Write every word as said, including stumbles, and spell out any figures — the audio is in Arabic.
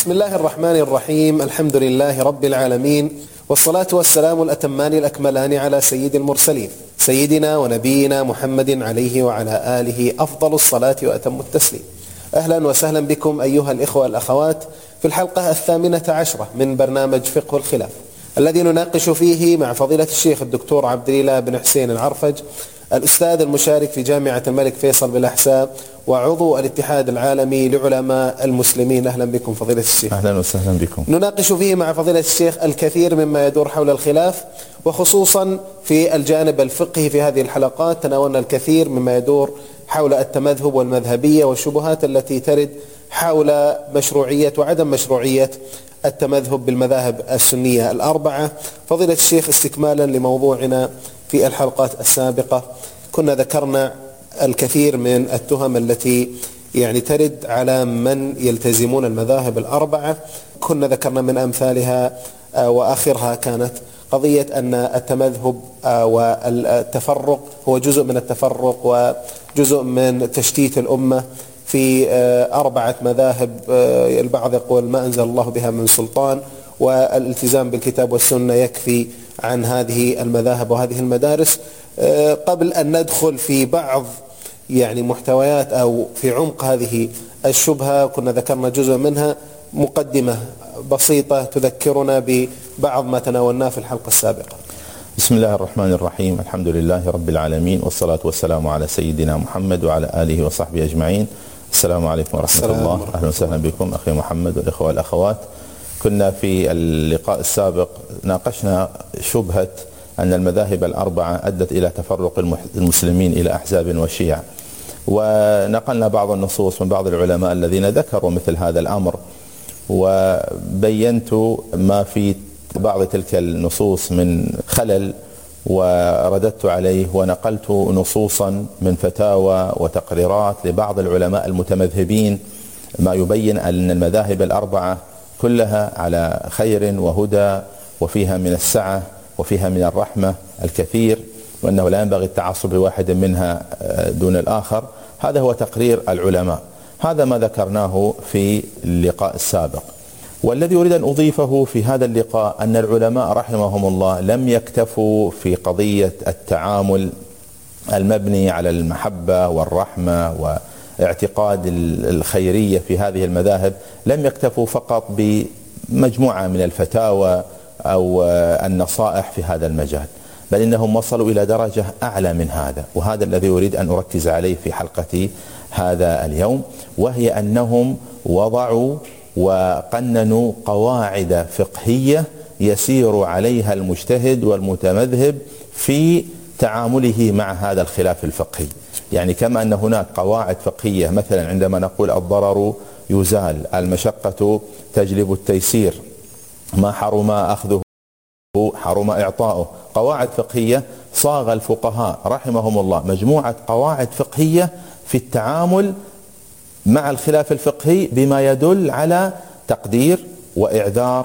بسم الله الرحمن الرحيم. الحمد لله رب العالمين، والصلاة والسلام الأتمان الأكملان على سيد المرسلين سيدنا ونبينا محمد عليه وعلى آله أفضل الصلاة وأتم التسليم. أهلا وسهلا بكم أيها الإخوة والأخوات في الحلقة الثامنة عشرة من برنامج فقه الخلاف، الذي نناقش فيه مع فضيلة الشيخ الدكتور عبد الإله بن حسين العرفج، الأستاذ المشارك في جامعة الملك فيصل بالأحساء وعضو الاتحاد العالمي لعلماء المسلمين. أهلا بكم فضيلة الشيخ. أهلا وسهلا بكم. نناقش فيه مع فضيلة الشيخ الكثير مما يدور حول الخلاف، وخصوصا في الجانب الفقهي. في هذه الحلقات تناولنا الكثير مما يدور حول التمذهب والمذهبية والشبهات التي ترد حول مشروعية وعدم مشروعية التمذهب بالمذاهب السنية الأربعة. فضيلة الشيخ، استكمالا لموضوعنا في الحلقات السابقة، كنا ذكرنا الكثير من التهم التي يعني ترد على من يلتزمون المذاهب الأربعة. كنا ذكرنا من أمثالها وآخرها كانت قضية أن التمذهب والتفرق هو جزء من التفرق وجزء من تشتيت الأمة في أربعة مذاهب، البعض يقول ما أنزل الله بها من سلطان، والالتزام بالكتاب والسنة يكفي عن هذه المذاهب وهذه المدارس. قبل أن ندخل في بعض يعني محتويات أو في عمق هذه الشبهة، كنا ذكرنا جزء منها، مقدمة بسيطة تذكرنا ببعض ما تناولناه في الحلقة السابقة. بسم الله الرحمن الرحيم. الحمد لله رب العالمين، والصلاة والسلام على سيدنا محمد وعلى آله وصحبه أجمعين. السلام عليكم ورحمة الله. أهلا وسهلا بكم أخي محمد والإخوة والأخوات. كنا في اللقاء السابق ناقشنا شبهة أن المذاهب الأربعة أدت إلى تفرق المسلمين إلى أحزاب وشيع، ونقلنا بعض النصوص من بعض العلماء الذين ذكروا مثل هذا الأمر، وبينت ما في بعض تلك النصوص من خلل ورددت عليه، ونقلت نصوصا من فتاوى وتقريرات لبعض العلماء المتمذهبين ما يبين أن المذاهب الأربعة كلها على خير وهدى، وفيها من السعة وفيها من الرحمة الكثير، وأنه لا ينبغي التعصب لواحد منها دون الآخر. هذا هو تقرير العلماء، هذا ما ذكرناه في اللقاء السابق. والذي أريد أن أضيفه في هذا اللقاء أن العلماء رحمهم الله لم يكتفوا في قضية التعامل المبني على المحبة والرحمة واعتقاد الخيرية في هذه المذاهب، لم يكتفوا فقط بمجموعة من الفتاوى أو النصائح في هذا المجال، بل إنهم وصلوا إلى درجة أعلى من هذا، وهذا الذي أريد أن أركز عليه في حلقتي هذا اليوم، وهي أنهم وضعوا وقننوا قواعد فقهية يسير عليها المجتهد والمتمذهب في تعامله مع هذا الخلاف الفقهي. يعني كما أن هناك قواعد فقهية، مثلا عندما نقول الضرر يزال، المشقة تجلب التيسير، ما حرم أخذه حرم إعطاؤه، قواعد فقهية صاغ الفقهاء رحمهم الله مجموعة قواعد فقهية في التعامل مع الخلاف الفقهي بما يدل على تقدير وإعذار